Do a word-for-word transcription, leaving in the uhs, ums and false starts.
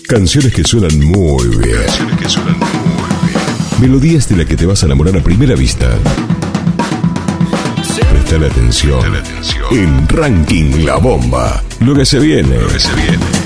Canciones que suenan muy bien. Canciones que suenan muy bien. Melodías de las que te vas a enamorar a primera vista. Prestale atención. Prestale atención. En Ranking La Bomba. Lo que se viene. Lo que se viene.